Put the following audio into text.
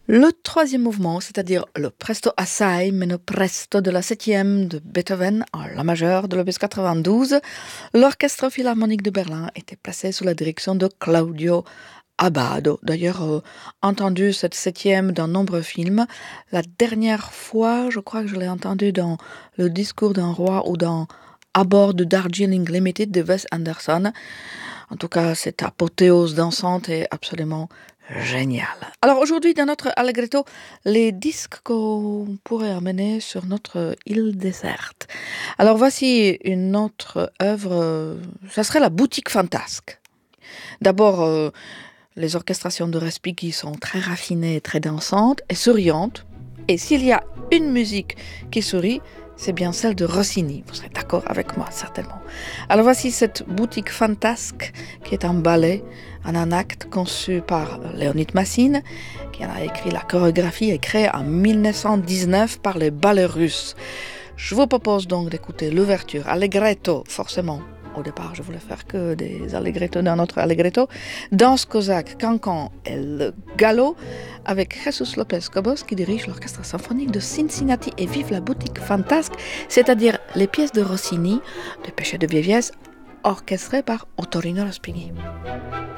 Le troisième mouvement, c'est-à-dire le presto assai, meno presto de la septième de Beethoven en la majeure de l'opus 92, l'Orchestre Philharmonique de Berlin était placé sous la direction de Claudio Abbado. D'ailleurs, entendu cette septième dans de nombreux films. La dernière fois, je crois que je l'ai entendu dans Le Discours d'un roi ou dans À bord de Darjeeling Limited de Wes Anderson. En tout cas, cette apothéose dansante est absolument géniale. Alors aujourd'hui, dans notre Allegretto, les disques qu'on pourrait amener sur notre île déserte. Alors voici une autre œuvre, ça serait la Boutique Fantasque. D'abord, les orchestrations de Respighi sont très raffinées, très dansantes et souriantes. Et s'il y a une musique qui sourit, c'est bien celle de Rossini. Vous serez d'accord avec moi, certainement. Alors voici cette Boutique Fantasque, qui est un ballet en un acte conçu par Léonid Massine, qui en a écrit la chorégraphie et créé en 1919 par les ballets russes. Je vous propose donc d'écouter l'ouverture, Allegretto, forcément. Au départ, je voulais faire que des allegretto dans notre allegretto. Danse cosaque, cancan et le galop avec Jesus Lopez Cobos qui dirige l'orchestre symphonique de Cincinnati et vive la Boutique Fantasque, c'est-à-dire les pièces de Rossini, de Péché de vieillesse, orchestrées par Ottorino Respighi.